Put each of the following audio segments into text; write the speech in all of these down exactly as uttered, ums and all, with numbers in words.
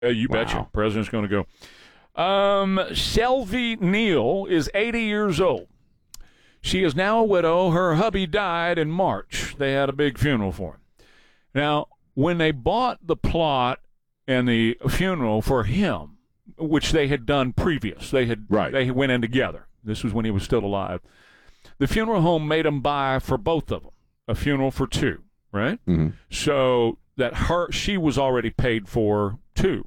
Uh, you Wow. betcha. President's going to go. Um, Shelby Neal is eighty years old. She is now a widow. Her hubby died in March. They had a big funeral for him. Now, when they bought the plot and the funeral for him, which they had done previous, they had Right. they went in together. This was when he was still alive. The funeral home made them buy for both of them a funeral for two, right? Mm-hmm. So that her she was already paid for two.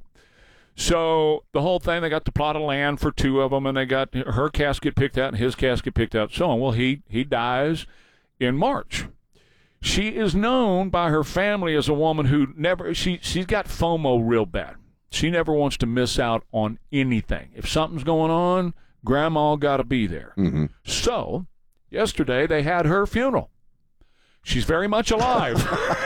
So the whole thing, they got the plot of land for two of them, and they got her casket picked out and his casket picked out, so on. Well, he he dies in March. She is known by her family as a woman who never she she's got FOMO real bad. She never wants to miss out on anything. If something's going on, Grandma got to be there. Mm-hmm. So yesterday they had her funeral. She's very much alive.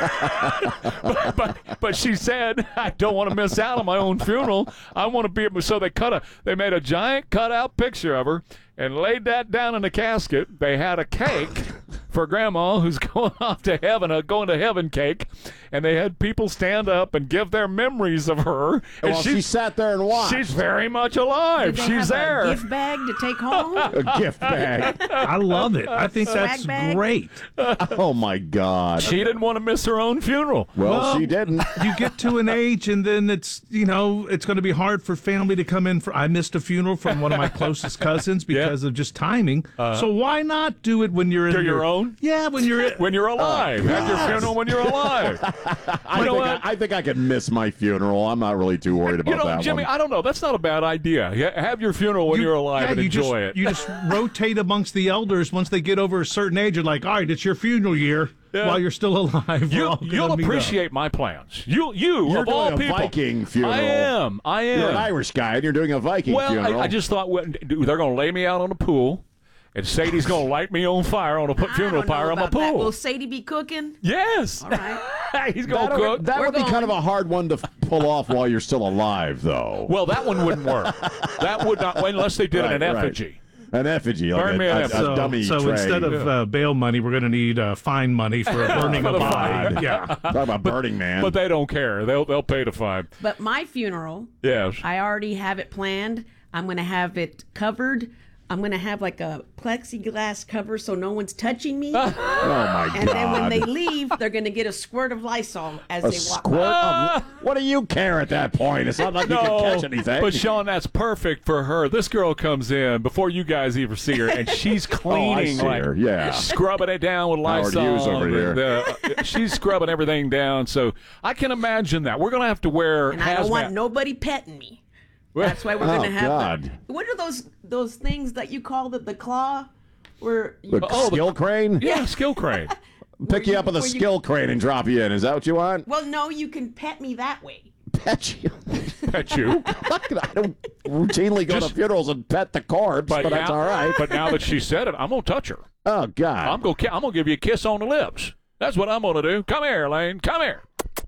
but, but but she said, I don't want to miss out on my own funeral. I want to be able. So they cut a they made a giant cutout picture of her and laid that down in a casket. They had a cake for Grandma who's going off to heaven, a going to heaven cake, and they had people stand up and give their memories of her. And Well, she sat there and watched. She's very much alive. Did they She's have there. a gift bag to take home? a gift bag. I love it. I think Swag that's bag? great. Oh, my God. She didn't want to miss her own funeral. Well, Well, she didn't. You get to an age, and then it's you know it's going to be hard for family to come in. For I missed a funeral from one of my closest cousins because of just timing. So why not do it when you're in Do your own? Yeah, when you're in, When you're alive. Have your funeral when you're alive. I, know think what? I, I think I could miss my funeral. I'm not really too worried about You know, that Jimmy, one. I don't know. That's not a bad idea. Yeah, have your funeral when You- you're alive yeah, and you enjoy just, it. You just rotate amongst the elders once they get over a certain age. You're like, all right, it's your funeral year Yeah. while you're still alive. We're You, all gonna you'll meet up. appreciate my plans. You, you You're of all doing a people. Viking funeral. I am. I am. You're an Irish guy, and you're doing a Viking well, funeral. I, I just thought well, they're going to lay me out on a pool, and Sadie's going to light me on fire on a pu- I funeral don't know pyre on my about that. pool. Will Sadie be cooking? Yes. All right. He's going to That'll- cook. That We're would be kind going. of a hard one to f- pull off while you're still alive, though. Well, that one wouldn't work. That would not, unless they did Right, an right. effigy. An effigy, like Burn a, me an a, a effigy. So, dummy so tray. instead of uh, bail money, we're going to need uh, fine money for burning a For the body. fine. Yeah. Talk about Burning Man. But they don't care. They'll they'll pay the fine. But my funeral, Yes. I already have it planned. I'm going to have it covered. I'm going to have like a plexiglass cover so no one's touching me. oh, my And God. then when they leave, they're going to get a squirt of Lysol as a they walk squirt by. of, what do you care at that point? It's not like you can catch anything. but Sean, that's perfect for her. This girl comes in before you guys even see her, and she's cleaning, see like her, yeah. scrubbing it down with Howard Lysol. Hughes over and, here. uh, she's scrubbing everything down. So I can imagine that. We're going to have to wear And I don't hazmat. want nobody petting me. That's why we're Oh, going to have God. the, what are those those things that you call the, the claw? Where you, the Oh, the- skill crane? Yeah, skill crane. Pick you up with a where you- skill crane and drop you in. Is that what you want? well, no, you can pet me that way. Pet you. Pet you. I don't routinely go Just- to funerals and pet the corpse, but, now, that's all right. But now that she said it, I'm going to touch her. oh, God. I'm going to I'm gonna give you a kiss on the lips. That's what I'm going to do. Come here, Lane. Come here.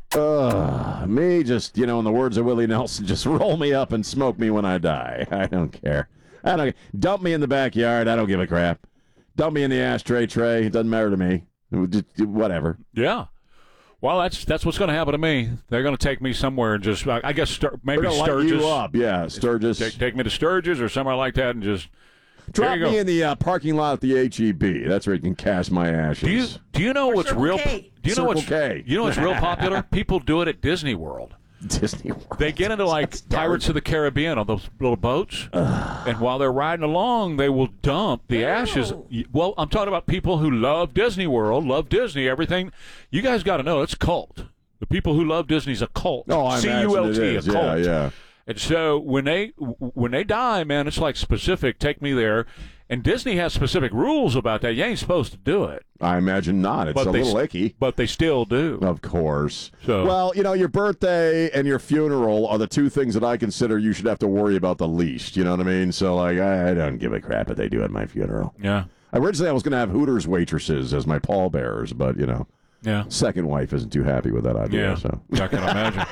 Ugh, me just, you know, in the words of Willie Nelson, just roll me up and smoke me when I die. I don't care. I don't dump me in the backyard. I don't give a crap. Dump me in the ashtray tray. It doesn't matter to me. Just, whatever. Yeah. Well, that's that's what's going to happen to me. They're going to take me somewhere and just, I I guess, Stur- maybe We're gonna light Sturgis. you up. Yeah, Sturgis. Take, take me to Sturgis or somewhere like that and just Drop there you me go. in the uh, parking lot at the H E B. That's where you can cast my ashes. Do you do you know what's Circle real? K. Do you know Circle what's K. you know what's real popular? People do it at Disney World. Disney World. They get into like That's dark. Pirates of the Caribbean on those little boats, and while they're riding along, they will dump the Ew. ashes. Well, I'm talking about people who love Disney World, love Disney, everything. You guys got to know it's a cult. The people who love Disney's a cult. Oh, I C imagine U L it T, is. a cult. Yeah, yeah. And so when they when they die, man, it's like specific. Take me there, and Disney has specific rules about that. You ain't supposed to do it, I imagine not. It's but a they little st- icky. But they still do. Of course. So- Well, you know, your birthday and your funeral are the two things that I consider you should have to worry about the least. You know what I mean? So, like, I, I don't give a crap if they do at my funeral. Yeah, Originally, I was going to have Hooters waitresses as my pallbearers, but, you know, yeah, second wife isn't too happy with that idea. yeah. So. I can imagine.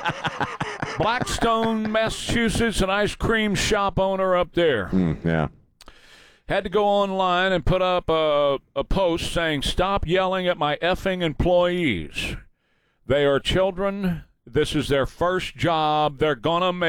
Blackstone, Massachusetts, an ice cream shop owner up there. Mm, yeah. Had to go online and put up a, a post saying, "Stop yelling at my effing employees. They are children. This is their first job. They're gonna make